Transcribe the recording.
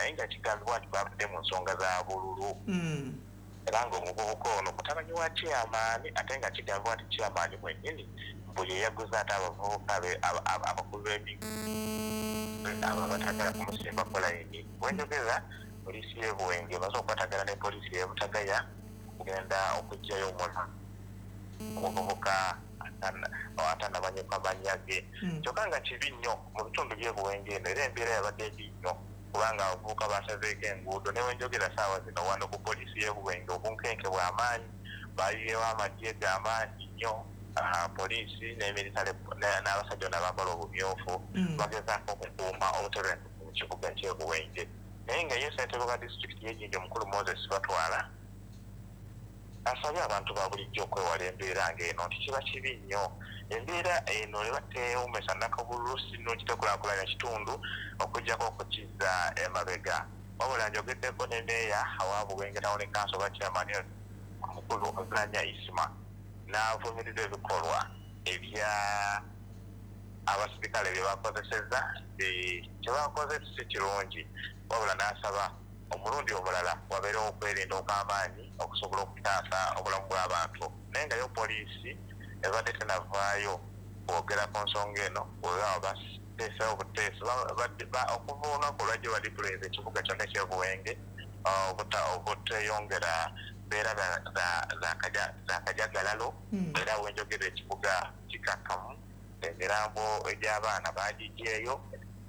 naye nga kigambibwa nti bavudde mu nsonga za bululu era ng'omuvubuka ono mutabanyi wa chairman ate nga kigambibwa nti chairman mwennyini buli yaguza ate abavubuka be abakulu b'emigga abo batagala kumusimba kolayini wenjogeza polisi y'e Buwenge emaze okukwatagana ne polisi y'e Butagaya kugenda okuggyayo omuvubuka atanamanyika mannya ge kyokka nga kibi nnyo mu bitundu by'e Buwenge eno era embeera yabadde mbi nnyo kubanga abavubuka basazeeko enguudo ne wenjogera saawa zino wano ku polisi y'e Buwenge obunkenke bw'amaanyi bayiyewo amagye g'amaanyi nnyo polisi n'emiritale n'abasajja n'abambala obumyufu bagezaako okukuuma obutebenkevu mu kibuga ky'e Buwenge naye nga ye ssentebe wa disitulikiti y'Ejinja omukulu Moses Batwala asabye abantu ba bulijjo okwewala embeera ng'eno nti kiba kibi nnyo embeera eno ne bateewummesa nnakabulusi n'okitekulaakulanya kitundu okuggyako okukiza emabega wabula njogeddeko ne meeya awa Buwenge Town Council ba chairman omukulu Okulanya Isima n'avumirira ebikolwa ebya abasirikale bye bakozesezza kyebakoze si kirungi wabula n'asaba omulundi omulala wabeerewo okwerinda okw'amaanyi okusobola okutaasa obulamu bw'abantu naye nga yo poliisi ebadde tenavaayo kwogera ku nsonga eno webaaba bateesewo buteesi okuva olunaku olwajja badipuleza ekibuga kyonna ky'e Buwenge obuteyongera mbeera za kajagalalo era wenjogera ekibuga kikakkamu emirambo egy'abaana bagiggyeeyo